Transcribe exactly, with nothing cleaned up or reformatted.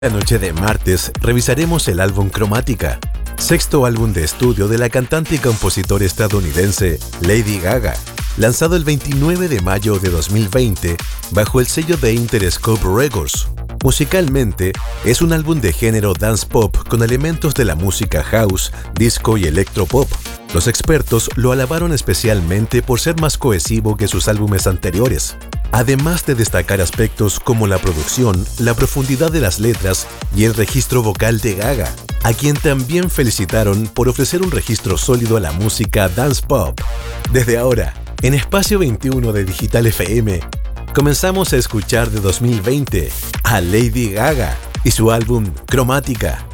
La noche de martes revisaremos el álbum Chromatica, sexto álbum de estudio de la cantante y compositora estadounidense Lady Gaga, lanzado el veintinueve de mayo de dos mil veinte bajo el sello de Interscope Records. Musicalmente, es un álbum de género dance pop con elementos de la música house, disco y electropop. Los expertos lo alabaron especialmente por ser más cohesivo que sus álbumes anteriores, además de destacar aspectos como la producción, la profundidad de las letras y el registro vocal de Gaga, a quien también felicitaron por ofrecer un registro sólido a la música dance pop. Desde ahora, en Espacio veintiuno de Digital F M, comenzamos a escuchar de dos mil veinte a Lady Gaga y su álbum Chromatica.